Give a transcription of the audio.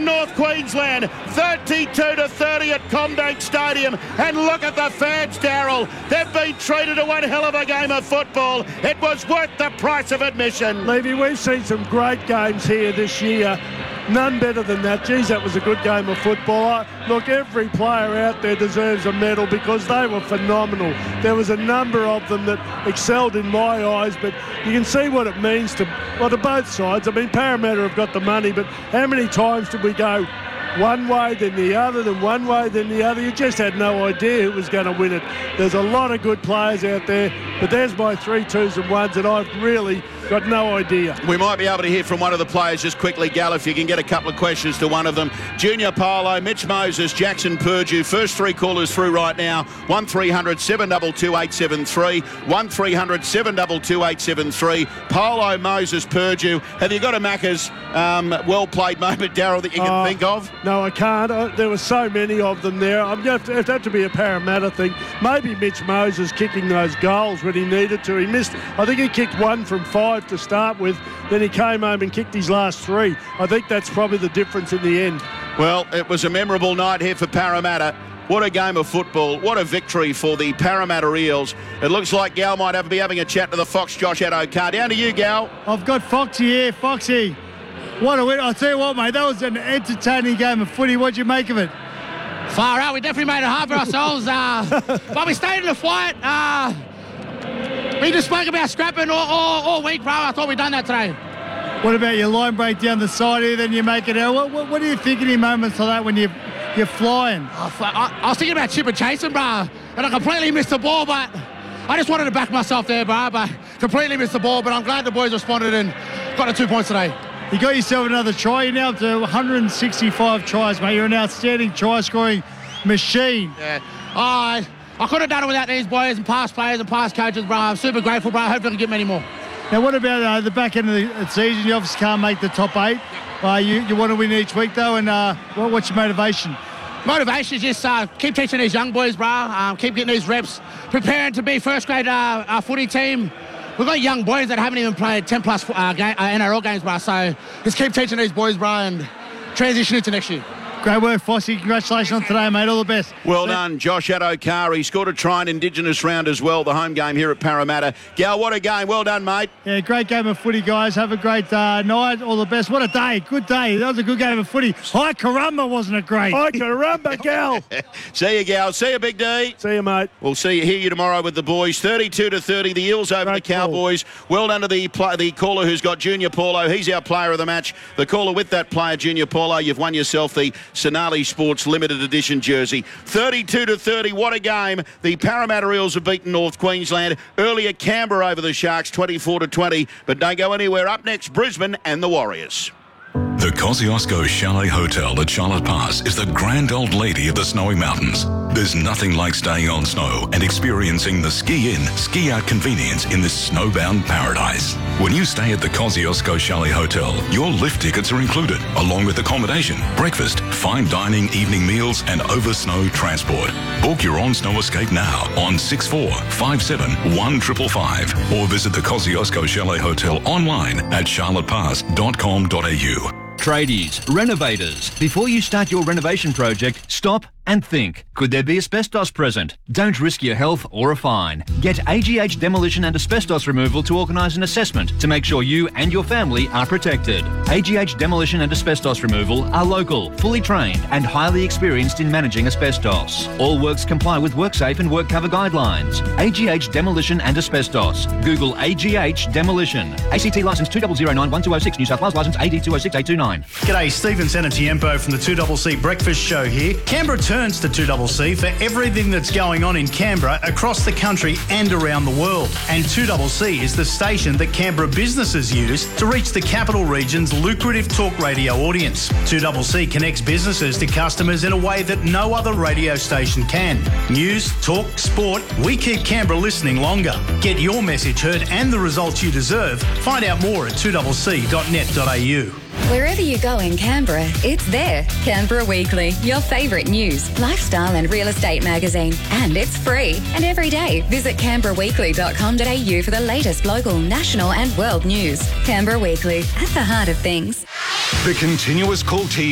beaten North Queensland 32-30 at Combank Stadium. And look at the fans, Darryl. They've been treated to one hell of a game of football. It was worth the price of admission. Levy, we've seen some great games here this year. None better than that. Geez, that was a good game of football. Look, every player out there deserves a medal because they were phenomenal. There was a number of them that excelled in my eyes, but you can see what it means to both sides. I mean, Parramatta have got the money, but how many times did we go one way, then the other, then one way, then the other? You just had no idea who was going to win it. There's a lot of good players out there, but there's my 3 2s and 1s, and I've really got no idea. We might be able to hear from one of the players just quickly, Gal, if you can get a couple of questions to one of them. Junior Paulo, Mitch Moses, Jackson Purdue. First 3 callers through right now. 1300 722 873. 1300 722 873. Paulo, Moses, Purdue. Have you got a Macca's well-played moment, Darryl, that you can think of? No, I can't. There were so many of them there. I'm going to have to be a Parramatta thing. Maybe Mitch Moses kicking those goals when he needed to. He missed, I think he kicked 1 from 5 to start with. Then he came home and kicked his last 3. I think that's probably the difference in the end. Well, it was a memorable night here for Parramatta. What a game of football. What a victory for the Parramatta Eels. It looks like Gal might be having a chat to the Fox, Josh Addo-Carr. Down to you, Gal. I've got Foxy here. Foxy, what a win. I'll tell you what, mate, that was an entertaining game of footy. What'd you make of it? Far out. We definitely made it hard for ourselves. But we stayed in the fight. We just spoke about scrapping all week, bro. I thought we'd done that today. What about your line break down the side here, then you make it out? What are you thinking in moments like that when you're flying? I was thinking about chip and chasing, bro. And I completely missed the ball, but I just wanted to back myself there, bro. But completely missed the ball. But I'm glad the boys responded and got the 2 points today. You got yourself another try. You're now up to 165 tries, mate. You're an outstanding try-scoring machine. Yeah. I could have done it without these boys and past players and past coaches, bro. I'm super grateful, bro. I hope I can get many more. Now, what about the back end of the season? You obviously can't make the top 8. You want to win each week, though, and what's your motivation? Motivation is just keep teaching these young boys, bro. Keep getting these reps, preparing to be first-grade footy team. We've got young boys that haven't even played 10-plus NRL games, bro. So just keep teaching these boys, bro, and transition into next year. Great work, Fossey. Congratulations on today, mate. All the best. Well done, Josh Addo-Carr. He scored a try in Indigenous round as well, the home game here at Parramatta. Gal, what a game. Well done, mate. Yeah, great game of footy, guys. Have a great night. All the best. What a day. Good day. That was a good game of footy. Hi, caramba, wasn't it great? Hi, caramba, Gal. See you, Gal. See you, Big D. See you, mate. We'll hear you tomorrow with the boys. 32-30, the Eels over great the Cowboys. Call. Well done to the caller who's got Junior Paulo. He's our player of the match. The caller with that player, Junior Paulo, you've won yourself the Sonali Sports limited edition jersey. 32-30, what a game. The Parramatta Eels have beaten North Queensland. Earlier, Canberra over the Sharks, 24-20. But don't go anywhere. Up next, Brisbane and the Warriors. The Kosciuszko Chalet Hotel at Charlotte Pass is the grand old lady of the snowy mountains. There's nothing like staying on snow and experiencing the ski-in, ski-out convenience in this snowbound paradise. When you stay at the Kosciuszko Chalet Hotel, your lift tickets are included, along with accommodation, breakfast, fine dining, evening meals, and over-snow transport. Book your on-snow escape now on 6457-1555 or visit the Kosciuszko Chalet Hotel online at charlottepass.com.au. Tradies, renovators. Before you start your renovation project, stop and think. Could there be asbestos present? Don't risk your health or a fine. Get AGH Demolition and Asbestos Removal to organise an assessment to make sure you and your family are protected. AGH Demolition and Asbestos Removal are local, fully trained and highly experienced in managing asbestos. All works comply with WorkSafe and WorkCover guidelines. AGH Demolition and Asbestos. Google AGH Demolition. ACT licence 2009-1206, New South Wales licence AD 206-829. G'day, Stephen Sanatiempo from the 2CC Breakfast Show here. Canberra turns to 2CC for everything that's going on in Canberra, across the country and around the world. And 2CC is the station that Canberra businesses use to reach the capital region's lucrative talk radio audience. 2CC connects businesses to customers in a way that no other radio station can. News, talk, sport, we keep Canberra listening longer. Get your message heard and the results you deserve. Find out more at 2cc.net.au. Wherever you go in Canberra, it's there. Canberra Weekly, your favourite news, lifestyle and real estate magazine. And it's free. And every day, visit canberraweekly.com.au for the latest local, national and world news. Canberra Weekly, at the heart of things. The continuous call team